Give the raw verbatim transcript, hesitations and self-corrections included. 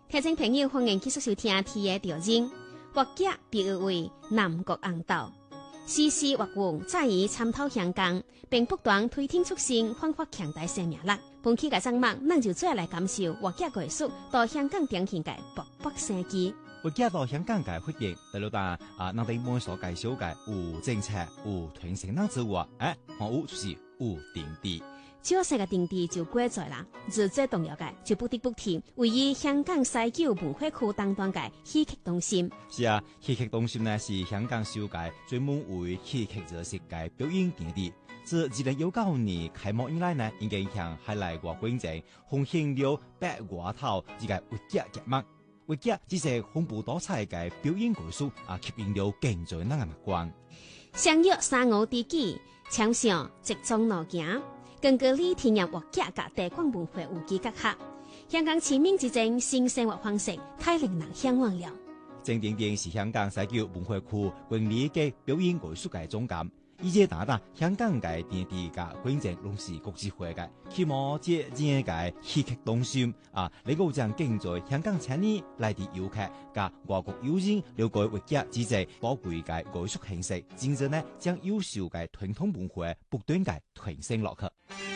聽眾朋友歡迎繼續收聽 T 嘅調整，畫家被譽為南國紅豆，時事畫文在於參透香港，並不斷推天出新，焕發強大生命力。本期嘅節目，咱就再來感受畫家藝術到香港展現嘅勃勃生機。 畫家到香港嘅發現，第六單啊，咱哋每所介紹嘅有政策、有傳承人之外，誒，還有就是有定地。 少細嘅定地就貴在啦，而最重要嘅就不得不提位於香港西九文化區當中嘅戲劇中心。 是啊，戲劇中心呢是香港首屆專門為戲劇者設計表演基地。自二零一九年開幕以來呢，已經向海內外觀眾奉獻了百外套一個活劇節目。活劇只是豐富多彩嘅表演藝術啊，吸引了更多人嘅目光。 相約三五知己，搶上直中路行。根據呢天入畫劇嘅地廣文化有機結合，香港前面之種新生活方式太令人向往了。 正正正是香港西九文化區管理嘅表演藝術嘅總監，以及打打香港嘅電地嘅觀眾攏是國際化嘅，希望借呢個戲劇中心啊，能夠將更多香港青年來地遊客加外國友人了解活劇之際寶貴嘅藝術形式，真正呢將優秀嘅傳統文化不斷嘅傳承落去。